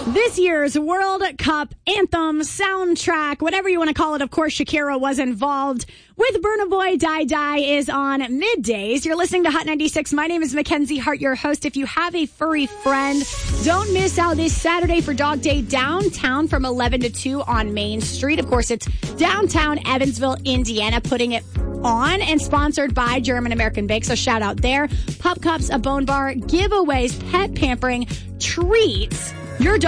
This year's World Cup anthem, soundtrack, whatever you want to call it, of course, Shakira was involved with Burna Boy. Die Die is on middays. You're listening to Hot 96. My name is Mackenzie Hart, your host. If you have a furry friend, don't miss out this Saturday for Dog Day downtown from 11 to 2 on Main Street. Of course, it's downtown Evansville, Indiana, putting it on and sponsored by German American Bake. So shout out there. Pup Cups, a bone bar, giveaways, pet pampering, treats. Your dog